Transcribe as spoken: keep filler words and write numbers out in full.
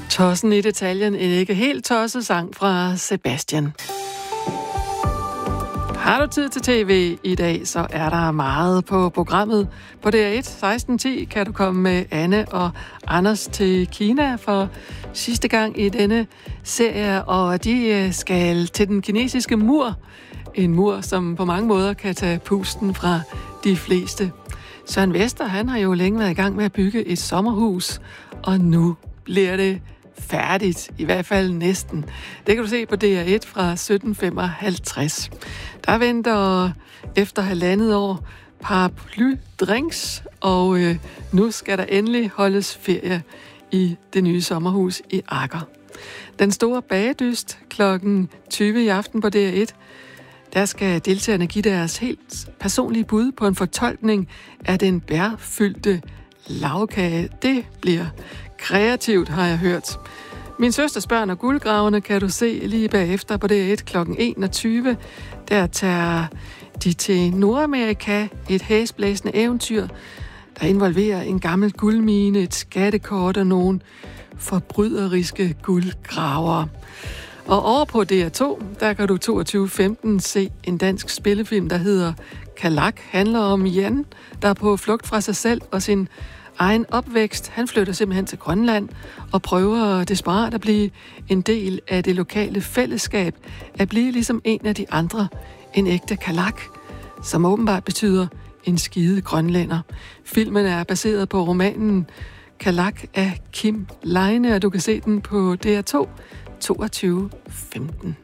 Tossen i detaljen, en ikke helt tosset sang fra Sebastian. Har du tid til tv i dag, så er der meget på programmet. På D R et seksten ti kan du komme med Anne og Anders til Kina for sidste gang i denne serie, og de skal til den kinesiske mur. En mur, som på mange måder kan tage pusten fra de fleste. Søren Vester, han har jo længe været i gang med at bygge et sommerhus, og nu bliver det færdigt, i hvert fald næsten. Det kan du se på D R et fra sytten femoghalvtreds. Der venter efter halvandet år paraply-drinks, og øh, nu skal der endelig holdes ferie i det nye sommerhus i Akker. Den store bagedyst klokken tyve i aften på D R et. Der skal deltagerne give deres helt personlige bud på en fortolkning af den bærfyldte lagkage. Det bliver kreativt, har jeg hørt. Min søsters børn og guldgraverne kan du se lige bagefter på D R et klokken enogtyve. Der tager de til Nordamerika, et hæsblæsende eventyr, der involverer en gammel guldmine, et skattekort og nogle forbryderiske guldgravere. Og over på D R to, der kan du toogtyve femten se en dansk spillefilm, der hedder Kalak. Handler om Jan, der er på flugt fra sig selv og sin egen opvækst. Han flytter simpelthen til Grønland og prøver desperat at blive en del af det lokale fællesskab, at blive ligesom en af de andre, en ægte kalak, som åbenbart betyder en skide grønlænder. Filmen er baseret på romanen Kalak af Kim Leine, og du kan se den på D R to toogtyve femten.